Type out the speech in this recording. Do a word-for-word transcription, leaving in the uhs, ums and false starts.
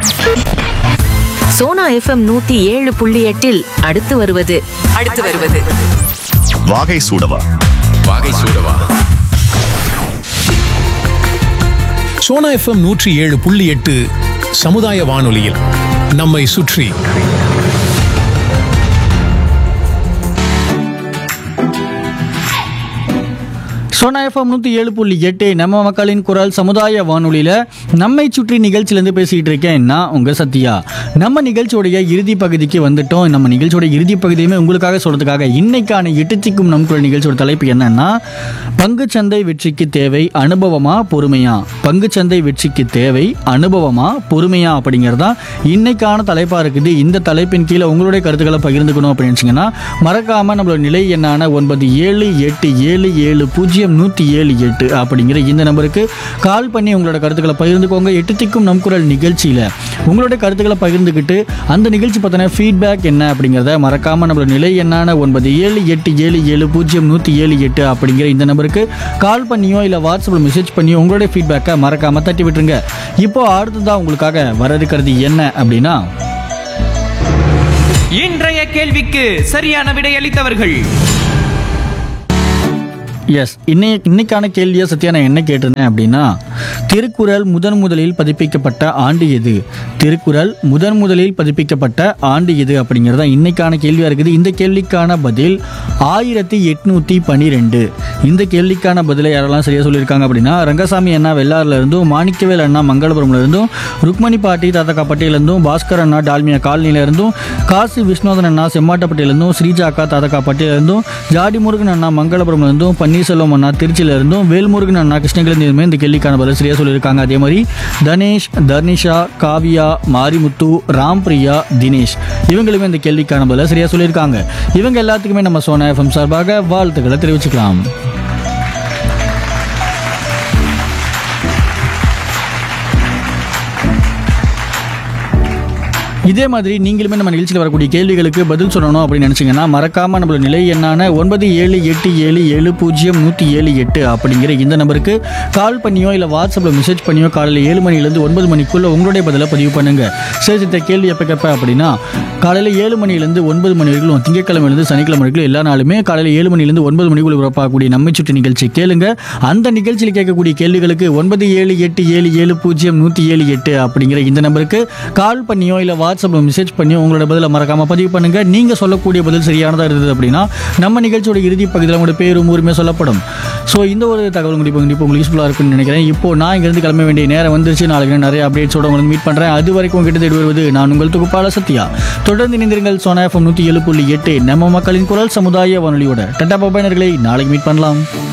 Sona FM நூத்தி ஏழு புள்ளி எட்டில் அடுத்து வருவது அடுத்து வருவது வாகை சூடவா வாகை சூடவா சோனா எஃப்எம் நூற்றி ஏழு புள்ளி எட்டு சமுதாய வானொலியில் நம்மை சுற்றி. சோனா எஃப்எம் நூற்றி ஏழு புள்ளி எட்டு நம்ம மக்களின் குரல் சமுதாய வானொலியில் நம்மை சுற்றி நிகழ்ச்சியிலேருந்து பேசிகிட்டு இருக்கேன் நான் உங்கள் சத்யா. நம்ம நிகழ்ச்சியோடைய இறுதி பகுதிக்கு வந்துட்டோம். நம்ம நிகழ்ச்சியோட இறுதி பகுதியுமே உங்களுக்காக சொல்கிறதுக்காக இன்னைக்கான எட்டுச்சிக்கும் நம் குரல் நிகழ்ச்சியோட தலைப்பு என்னன்னா, பங்குச்சந்தை வெற்றிக்கு தேவை அனுபவமா பொறுமையா? பங்குச்சந்தை வெற்றிக்கு தேவை அனுபவமா பொறுமையா அப்படிங்கிறதா இன்னைக்கான தலைப்பாக இருக்குது. இந்த தலைப்பின் கீழே உங்களுடைய கருத்துக்களை பகிர்ந்துக்கணும் அப்படின்னு வச்சிங்கன்னா மறக்காமல் நம்மளோட நிலை எண்ணான ஒன்பது ஏழு எட்டு ஏழு ஏழு பூஜ்ஜியம் நூற்றி ஏழு எட்டு அப்படிங்கிற இந்த நம்பருக்கு கால் பண்ணி உங்களோட கருத்துக்களை பகிர்ந்துக்கோங்க. எட்டுத்திக்கும் நம் குரல் நிகழ்ச்சியில் உங்களோட கருத்துக்களை பகிர்ந்துக்கிட்டு அந்த நிகழ்ச்சி பற்றின ஃபீட்பேக் என்ன அப்படிங்கிறத மறக்காமல் நம்மளோட நிலை எண்ணான ஒன்பது ஏழு எட்டு ஏழு ஏழு பூஜ்ஜியம் நூற்றி ஏழு எட்டு அப்படிங்கிற இந்த நம்பருக்கு கால் பண்ணியோ இல்லை வாட்ஸ்அப்பில் மெசேஜ் பண்ணியோ உங்களுடைய ஃபீட்பேக்கை மறக்காமல் தட்டி விட்டுருங்க. இப்போ அடுத்ததான் உங்களுக்காக வர இருக்கிறது என்ன அப்படின்னா, இன்றைய கேள்விக்கு சரியான விடையளித்தவர்கள். எஸ் இன்னை இன்னைக்கான கேள்வியை சத்யா நான் என்ன கேட்டிருந்தேன் அப்படின்னா, திருக்குறள் முதன் முதலில் பதிப்பிக்கப்பட்ட ஆண்டு எது? திருக்குறள் முதன் முதலில் பதிப்பிக்கப்பட்ட ஆண்டு எது அப்படிங்கிறதா இன்னைக்கான கேள்வியாக இருக்குது. இந்த கேள்விக்கான பதில் ஆயிரத்தி எட்நூற்றி பன்னிரெண்டு. இந்த கேள்விக்கான பதிலை யாரெல்லாம் சரியாக சொல்லியிருக்காங்க அப்படின்னா, ரங்கசாமி அண்ணா வெள்ளாறுல இருந்தும், மாணிக்கவேல் அண்ணா மங்களபுரம்ல இருந்தும், ருக்மணி பாட்டி தாத்தக்காப்பட்டியில இருந்தும், பாஸ்கர் அண்ணா டால்மியா காலனியில இருந்தும், காசி விஸ்வநாதன் அண்ணா செம்மாட்டப்பட்டியில இருந்தும், ஸ்ரீஜா அக்கா தாத்தக்காப்பட்டியில இருந்தும், ஜாடி முருகன் அண்ணா மங்களபுரம்ல இருந்தும், பன்னீர்செல்வம் அண்ணா திருச்சியில இருந்தும், வேல்முருகன் அண்ணா கிருஷ்ணகிரியிலிருந்துமே இந்த கேள்விக்கான பதில் சரியா சொல்லியிருக்காங்க. அதே மாதிரி தனேஷ், தர்னிஷா, காவியா, மாரிமுத்து, ராம்பிரியா, தினேஷ் இவங்களுமே இந்த கேள்விக்கான பதில் சரியா சொல்லியிருக்காங்க. இவங்க எல்லாத்துக்குமே நம்ம சோனா எஃப்எம் சார்பாக வாழ்த்துக்களை தெரிவிச்சுக்கலாம். இதே மாதிரி நீங்களுமே நம்ம நிகழ்ச்சியில் வரக்கூடிய கேள்விகளுக்கு பதில் சொல்லணும் அப்படின்னு நினச்சிங்கன்னா மறக்காமல் நம்மளோட நிலை எண்ணான ஒன்பது ஏழு எட்டு ஏழு ஏழு பூஜ்ஜியம் நூற்றி ஏழு எட்டு அப்படிங்கிற இந்த நம்பருக்கு கால் பண்ணியோ இல்லை வாட்ஸ்அப்பில் மெசேஜ் பண்ணியோ காலையில் ஏழு மணிலேருந்து ஒன்பது மணிக்குள்ளே உங்களுடைய பதிலை பதிவு பண்ணுங்கள். சரி, இந்த கேள்வி எப்போ கேட்ப அப்படின்னா, காலையில் ஏழு மணிலேருந்து ஒன்பது மணி வரைக்கும், திங்கட்கிழமையிலேருந்து சனிக்கிழமை வரைக்கும் எல்லா நாளுமே காலையில் ஏழு மணிலேருந்து ஒன்பது மணிக்குள்ள உறப்பாகக்கூடிய நம்மை சுற்றி நிகழ்ச்சி கேளுங்க. அந்த நிகழ்ச்சியில் கேட்கக்கூடிய கேள்விகளுக்கு ஒன்பது ஏழு எட்டு ஏழு ஏழு பூஜ்ஜியம் நூற்றி ஏழு எட்டு அப்படிங்கிற இந்த நம்பருக்கு கால் பண்ணியோ இல்லை வாட்ஸ்அப்பில் மெசேஜ் பண்ணி உங்களோட பதிலை மறக்காமல் பதிவு பண்ணுங்கள். நீங்கள் சொல்லக்கூடிய பதில் சரியானதாக இருந்தது அப்படின்னா நம்ம நிகழ்ச்சியோட இறுதி பகுதியில் உங்களோட பேரும் ஊருமே சொல்லப்படும். ஸோ இந்த ஒரு தகவல் கண்டிப்பாக கண்டிப்பாக உங்களுக்கு யூஸ்ஃபுல்லாக இருக்குன்னு நினைக்கிறேன். இப்போ நான் இங்கேருந்து கிளம்ப வேண்டிய நேரம் வந்துருச்சு. நாளைக்கு நிறைய அப்டேட்ஸோட உங்களுக்கு மீட் பண்ணுறேன். அது வரைக்கும் கிட்ட தேடி வருவது நான் உங்கள் தொகுப்பாளர் சத்யா. தொடர்ந்து இணைந்திருங்கள் சோனா எஃப்எம் நூற்றி ஏழு புள்ளி எட்டு நம்ம மக்களின் குரல் சமுதாய வானொலியோட. டட்டா பாபாயினர்களை நாளைக்கு மீட் பண்ணலாம்.